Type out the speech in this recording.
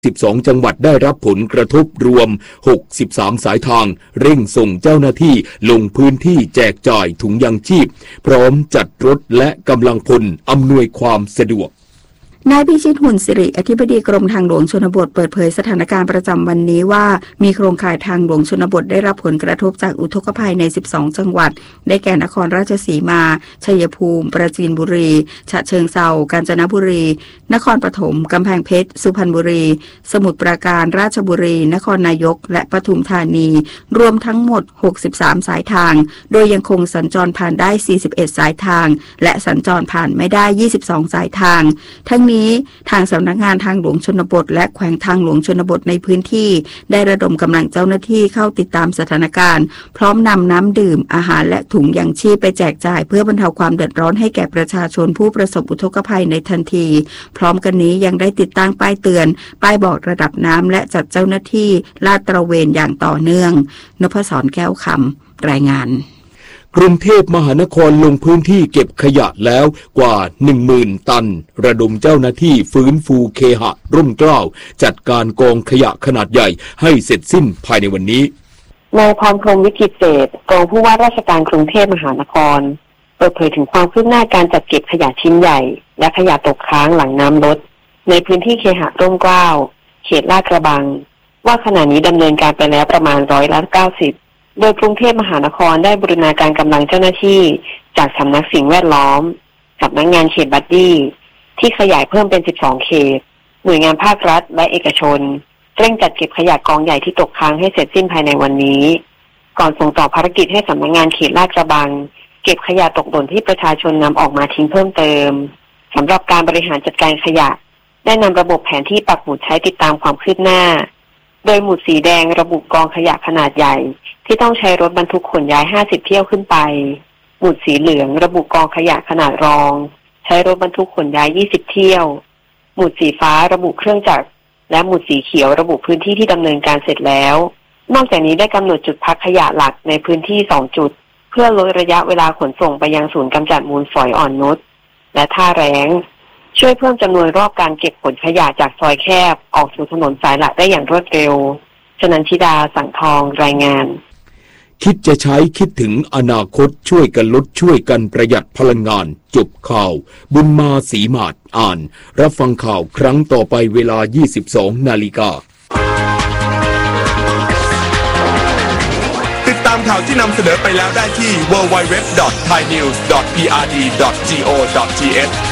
12 จังหวัดได้รับผลกระทบรวม 63 สายทางเร่งส่งเจ้าหน้าที่ลงพื้นที่แจกจ่ายถุงยางชีพพร้อมจัดรถและกำลังพลอำนวยความสะดวกนายพิชิตหุ่นสิริอธิบดีกรมทางหลวงชนบทเปิดเผยสถานการณ์ประจำวันนี้ว่ามีโครงข่ายทางหลวงชนบทได้รับผลกระทบจากอุทกภัยใน12จังหวัดได้แก่นครราชสีมาชัยภูมิปราจีนบุรีฉะเชิงเทรากาญจนบุรีนครปฐมกำแพงเพชรสุพรรณบุรีสมุทรปราการราชบุรีนครนายกและปทุมธานีรวมทั้งหมด63สายทางโดยยังคงสัญจรผ่านได้41สายทางและสัญจรผ่านไม่ได้22สายทางทั้งนี้ทางสำนักงานทางหลวงชนบทและแขวงทางหลวงชนบทในพื้นที่ได้ระดมกำลังเจ้าหน้าที่เข้าติดตามสถานการณ์พร้อมนำน้ำดื่มอาหารและถุงยางชีพไปแจกจ่ายเพื่อบรรเทาความเดือดร้อนให้แก่ประชาชนผู้ประสบอุทกภัยในทันทีพร้อมกันนี้ยังได้ติดตั้งป้ายเตือนป้ายบอกระดับน้ำและจัดเจ้าหน้าที่ลาดตระเวนอย่างต่อเนื่องนพศรแก้วคำรายงานกรุงเทพมหานครลงพื้นที่เก็บขยะแล้วกว่า 10,000 ตันระดมเจ้าหน้าที่ฟื้นฟูเคหะร่มเกล้าจัดการกองขยะขนาดใหญ่ให้เสร็จสิ้นภายในวันนี้นายพรพรหมวิจิตรเศรษฐ์รองผู้ว่าราชการกรุงเทพมหานครเปิดเผยถึงความคืบหน้าการจัดเก็บขยะชิ้นใหญ่และขยะตกค้างหลังน้ำลดในพื้นที่เคหะร่มเกล้าเขตลาดกระบังว่าขณะนี้ดำเนินการไปแล้วประมาณ90%โดยกรุงเทพมหานครได้บูรณาการกำลังเจ้าหน้าที่จากสำนักสิ่งแวดล้อมสำนักงานเขตบัดดี้ที่ขยายเพิ่มเป็น12เขตหน่วยงานภาครัฐและเอกชนเร่งจัดเก็บขยะกองใหญ่ที่ตกค้างให้เสร็จสิ้นภายในวันนี้ก่อนส่งต่อภารกิจให้สำนักงานเขตลาดกระบังเก็บขยะตกหล่นที่ประชาชนนำออกมาทิ้งเพิ่มเติมสำหรับการบริหารจัดการขยะได้นำระบบแผนที่ปักหมุดใช้ติดตามความคืบหน้าโดยหมุดสีแดงระบุกองขยะขนาดใหญ่ที่ต้องใช้รถบรรทุกขนย้าย50เที่ยวขึ้นไปหมุดสีเหลืองระบุกองขยะขนาดรองใช้รถบรรทุกขนย้าย20เที่ยวหมุดสีฟ้าระบุเครื่องจักรและหมุดสีเขียวระบุพื้นที่ที่ดำเนินการเสร็จแล้วนอกจากนี้ได้กำหนดจุดพักขยะหลักในพื้นที่2จุดเพื่อลดระยะเวลาขนส่งไปยังศูนย์กำจัดมูลฝอยอ่อนนุชและท่าแร้งช่วยเพิ่มจำนวนรอบการเก็บขนขยะจากซอยแคบออกสู่ถนนสายหลักได้อย่างรวดเร็วชนันชิดาสังทองรายงานคิดจะใช้คิดถึงอนาคตช่วยกันลดช่วยกันประหยัดพลังงานจบข่าวบุญมาศรีมาศอ่านรับฟังข่าวครั้งต่อไปเวลา 22 นาฬิกาติดตามข่าวที่นำเสนอไปแล้วได้ที่ www.thainews.prd.go.th